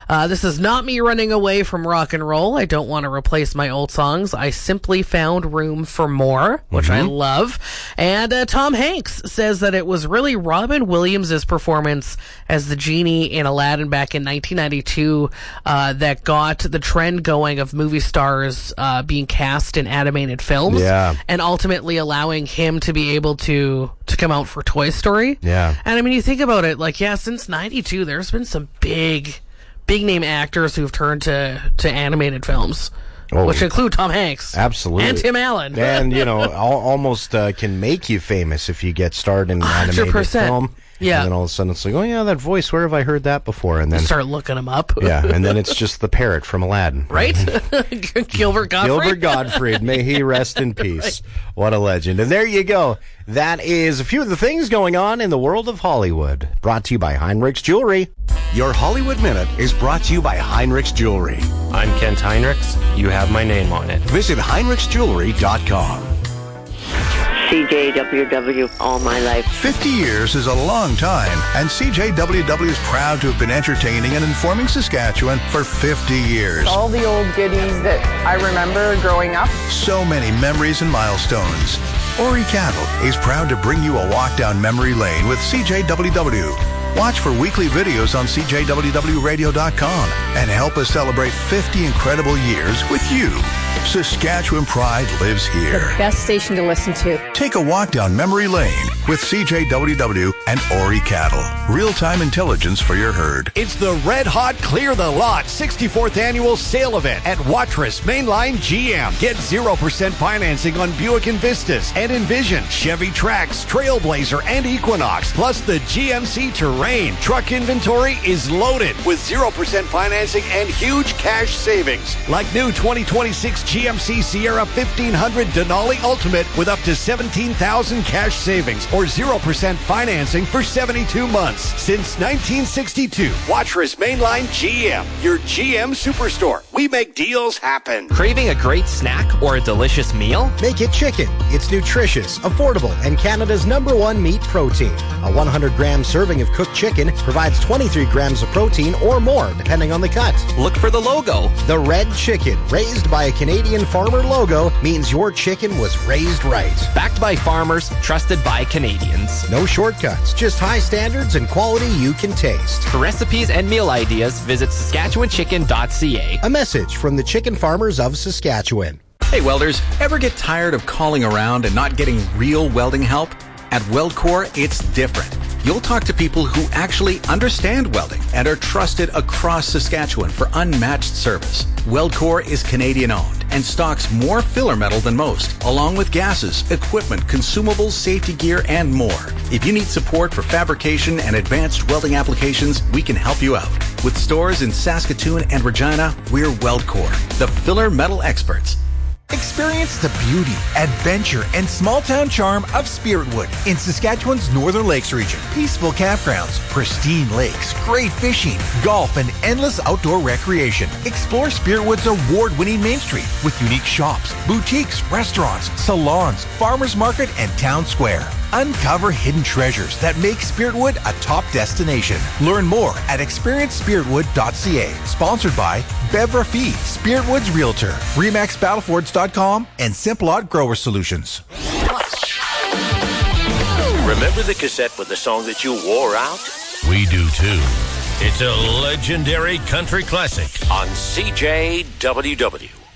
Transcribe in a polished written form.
This is not me running away from rock and roll. I don't want to replace my old songs. I simply found room for more, which I love. And Tom Hanks says that it was really Robin Williams' performance as the genie in Aladdin back in 1992 that got the trend going of movie stars being cast in animated films, and ultimately allowing him to be able to come out for Toy Story. Yeah. And I mean, you think about it, like, since 92, there's been some big name actors who've turned to animated films, which include Tom Hanks. Absolutely. And Tim Allen. And, almost can make you famous if you get started in an animated film. Yeah. And then all of a sudden it's like, oh yeah, that voice, where have I heard that before? And then you start looking them up. Yeah, and then it's just the parrot from Aladdin. Right? Gilbert Gottfried. Gilbert Gottfried, may he rest in peace. Right. What a legend. And there you go. That is a few of the things going on in the world of Hollywood. Brought to you by Heinrichs Jewelry. Your Hollywood Minute is brought to you by Heinrichs Jewelry. I'm Kent Heinrichs. You have my name on it. Visit HeinrichsJewelry.com. CJWW all my life. 50 years is a long time, and CJWW is proud to have been entertaining and informing Saskatchewan for 50 years. All the old goodies that I remember growing up. So many memories and milestones. Ori Cattle is proud to bring you a walk down memory lane with CJWW. Watch for weekly videos on CJWWradio.com and help us celebrate 50 incredible years with you. Saskatchewan pride lives here. The best station to listen to. Take a walk down memory lane with CJWW and Ori Cattle. Real-time intelligence for your herd. It's the Red Hot Clear the Lot 64th Annual Sale Event at Watrous Mainline GM. Get 0% financing on Buick Envistas and Envision, Chevy Trax, Trailblazer, and Equinox, plus the GMC Terrain. Truck inventory is loaded with 0% financing and huge cash savings, like new 2026 GMC Sierra 1500 Denali Ultimate with up to $17,000 cash savings or 0% financing for 72 months. Since 1962, Watrous Mainline GM, your GM superstore. We make deals happen. Craving a great snack or a delicious meal? Make it chicken. It's nutritious, affordable, and Canada's #1 meat protein. A 100-gram serving of cooked chicken provides 23 grams of protein or more, depending on the cut. Look for the logo. The red chicken, raised by a Canadian farmer logo, means your chicken was raised right. Backed by farmers, trusted by Canadians. No shortcuts, just high standards and quality you can taste. For recipes and meal ideas, visit SaskatchewanChicken.ca. A message from the chicken farmers of Saskatchewan. Hey welders, ever get tired of calling around and not getting real welding help? At WeldCore, it's different. You'll talk to people who actually understand welding and are trusted across Saskatchewan for unmatched service. WeldCore is Canadian-owned and stocks more filler metal than most, along with gases, equipment, consumables, safety gear, and more. If you need support for fabrication and advanced welding applications, we can help you out. With stores in Saskatoon and Regina, we're WeldCore, the filler metal experts. Experience the beauty, adventure, and small-town charm of Spiritwood in Saskatchewan's Northern Lakes region. Peaceful campgrounds, pristine lakes, great fishing, golf, and endless outdoor recreation. Explore Spiritwood's award-winning Main Street with unique shops, boutiques, restaurants, salons, farmers market, and town square. Uncover hidden treasures that make Spiritwood a top destination. Learn more at experiencespiritwood.ca. Sponsored by Bev Rafi, Spiritwood's Realtor, RemaxBattlefords.com, and Simplot Grower Solutions. Remember the cassette with the song that you wore out? We do too. It's a legendary country classic on CJWW.